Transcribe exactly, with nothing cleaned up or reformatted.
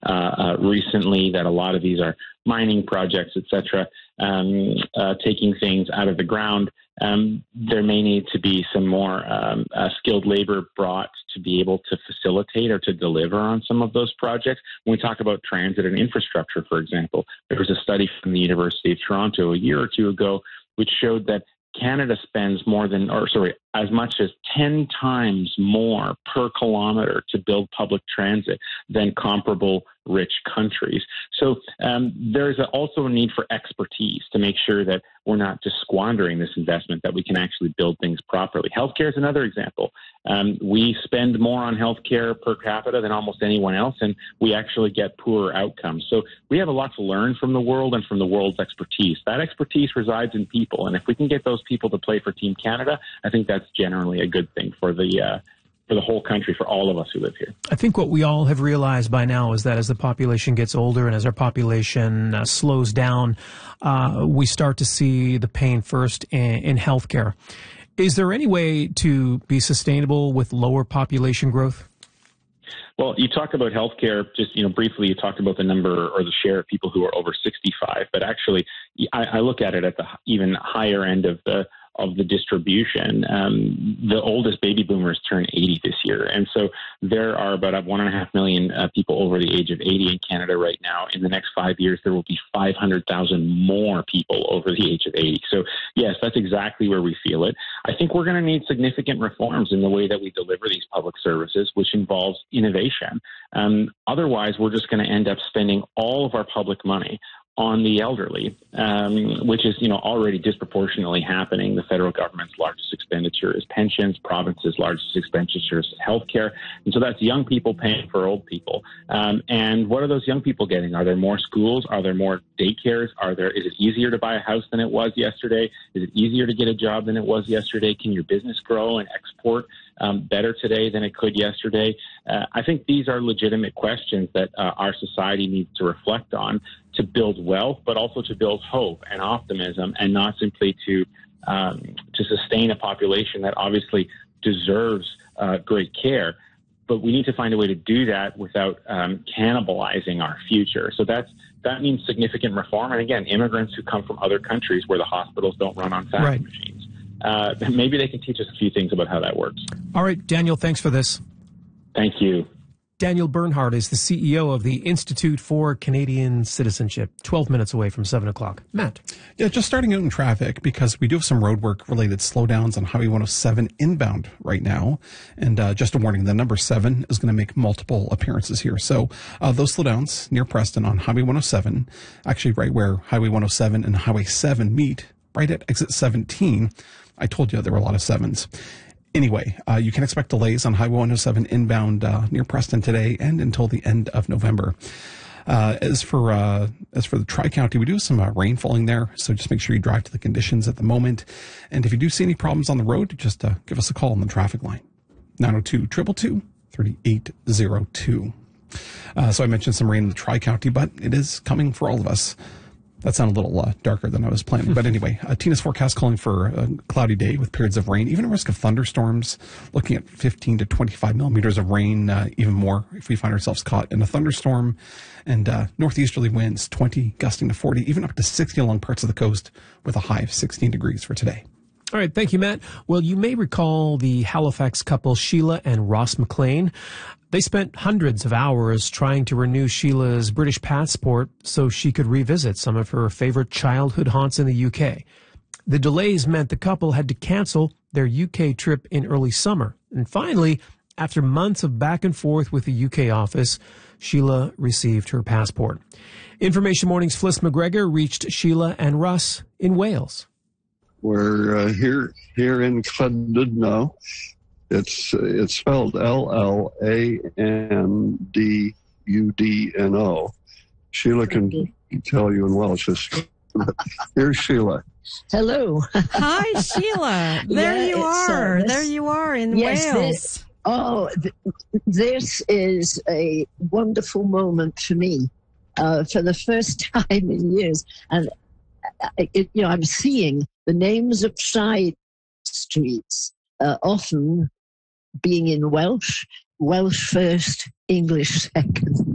uh, uh, recently that a lot of these are mining projects, et cetera, um, uh, taking things out of the ground. Um, there may need to be some more um, uh, skilled labor brought to be able to facilitate or to deliver on some of those projects. When we talk about transit and infrastructure, for example, there was a study from the University of Toronto a year or two ago which showed that Canada spends more than, or sorry, as much as ten times more per kilometer to build public transit than comparable rich countries. So um, there's also a need for expertise to make sure that we're not just squandering this investment, that we can actually build things properly. Healthcare is another example. Um, we spend more on healthcare per capita than almost anyone else, and we actually get poorer outcomes. So we have a lot to learn from the world and from the world's expertise. That expertise resides in people, and if we can get those people to play for Team Canada, I think that's generally a good thing for the uh, for the whole country, for all of us who live here. I think what we all have realized by now is that as the population gets older and as our population uh, slows down, uh, we start to see the pain first in, in healthcare. Is there any way to be sustainable with lower population growth? Well, you talk about healthcare, just, you know, briefly, you talked about the number or the share of people who are over sixty-five, but actually I, I look at it at the even higher end of the of the distribution. Um, the oldest baby boomers turn eighty this year. And so there are about one and a half million uh, people over the age of eighty in Canada right now. In the next five years, there will be five hundred thousand more people over the age of eighty. So yes, that's exactly where we feel it. I think we're going to need significant reforms in the way that we deliver these public services, which involves innovation. Um, otherwise, we're just going to end up spending all of our public money on the elderly, um, which is, you know, already disproportionately happening. The federal government's largest expenditure is pensions, province's largest expenditure is healthcare. And so that's young people paying for old people. Um, and what are those young people getting? Are there more schools? Are there more daycares? Are there, is it easier to buy a house than it was yesterday? Is it easier to get a job than it was yesterday? Can your business grow and export um, better today than it could yesterday? Uh, I think these are legitimate questions that uh, our society needs to reflect on, to build wealth, but also to build hope and optimism, and not simply to um, to sustain a population that obviously deserves uh, great care. But we need to find a way to do that without um, cannibalizing our future. So that's that means significant reform. And again, immigrants who come from other countries where the hospitals don't run on fax right. machines. Uh, maybe they can teach us a few things about how that works. All right, Daniel, thanks for this. Thank you. Daniel Bernhard is the C E O of the Institute for Canadian Citizenship, twelve minutes away from seven o'clock. Matt. Yeah, just starting out in traffic because we do have some roadwork related slowdowns on Highway one oh seven inbound right now. And uh, just a warning, the number seven is going to make multiple appearances here. So uh, those slowdowns near Preston on Highway one oh seven, actually right where Highway one oh seven and Highway seven meet, right at exit seventeen. I told you there were a lot of sevens. Anyway, uh, you can expect delays on Highway one oh seven inbound uh, near Preston today and until the end of November. Uh, as for uh, as for the Tri-County, we do have some uh, rain falling there, so just make sure you drive to the conditions at the moment. And if you do see any problems on the road, just uh, give us a call on the traffic line, nine oh two, two two two, three eight oh two. Uh, so I mentioned some rain in the Tri-County, but it is coming for all of us. That sounded a little uh, darker than I was planning. But anyway, uh, Tina's forecast calling for a cloudy day with periods of rain, even a risk of thunderstorms, looking at fifteen to twenty-five millimeters of rain, uh, even more if we find ourselves caught in a thunderstorm. And uh, northeasterly winds, twenty, gusting to forty, even up to sixty along parts of the coast with a high of sixteen degrees for today. All right, thank you, Matt. Well, you may recall the Halifax couple Sheila and Ross McLean. They spent hundreds of hours trying to renew Sheila's British passport so she could revisit some of her favorite childhood haunts in the U K. The delays meant the couple had to cancel their U K trip in early summer. And finally, after months of back and forth with the U K office, Sheila received her passport. Information Morning's Fliss McGregor reached Sheila and Russ in Wales. We're uh, here here in Llandudno. It's uh, it's spelled L L A N D U D N O. Sheila can tell you in Welsh. Here's Sheila. Hello. Hi, Sheila. There Yeah, you it's, uh, are. this- there you are in Yes, Wales. this- Oh, th- this is a wonderful moment for me. Uh, for the first time in years, and uh, it, you know, I'm seeing the names of side streets uh, often being in Welsh, Welsh first, English second.